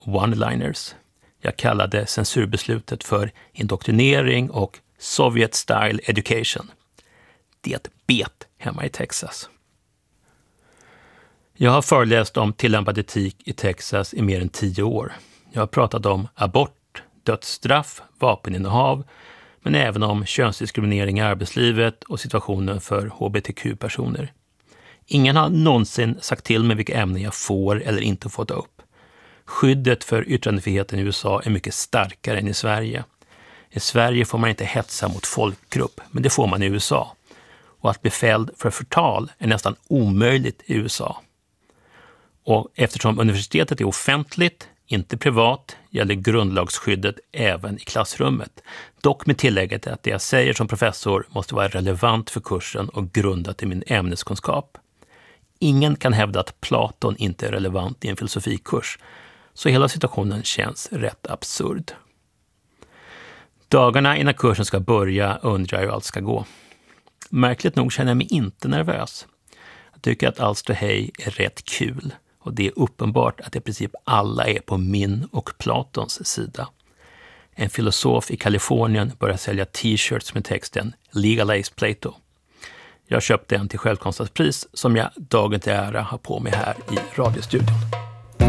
one-liners. Jag kallade censurbeslutet för indoktrinering och Soviet style education. Det bet hemma i Texas. Jag har föreläst om tillämpad etik i Texas i mer än 10 år. Jag har pratat om abort, dödsstraff, vapeninnehav, men även om könsdiskriminering i arbetslivet och situationen för hbtq-personer. Ingen har någonsin sagt till mig vilka ämnen jag får eller inte får ta upp. Skyddet för yttrandefriheten i USA är mycket starkare än i Sverige. I Sverige får man inte hetsa mot folkgrupp, men det får man i USA. Och att bli fälld för förtal är nästan omöjligt i USA. Och eftersom universitetet är offentligt, inte privat, gäller grundlagsskyddet även i klassrummet. Dock med tillägget att det jag säger som professor måste vara relevant för kursen och grundat i min ämneskunskap. Ingen kan hävda att Platon inte är relevant i en filosofikurs, så hela situationen känns rätt absurd. Dagarna innan kursen ska börja undrar jag hur allt ska gå. Märkligt nog känner jag mig inte nervös. Jag tycker att allt ståhej är rätt kul. Och det är uppenbart att i princip alla är på min och Platons sida. En filosof i Kalifornien börjar sälja t-shirts med texten Legalize Plato. Jag köpte en till självkostnadspris som jag dagen till ära har på mig här i radiostudion.